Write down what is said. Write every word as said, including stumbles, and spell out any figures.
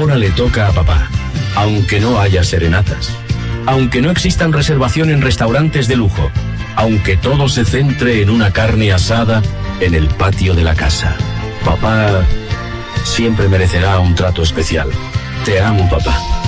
ahora le toca a papá. Aunque no haya serenatas, aunque no existan reservación en restaurantes de lujo, aunque todo se centre en una carne asada en el patio de la casa, papá siempre merecerá un trato especial. Te amo, papá.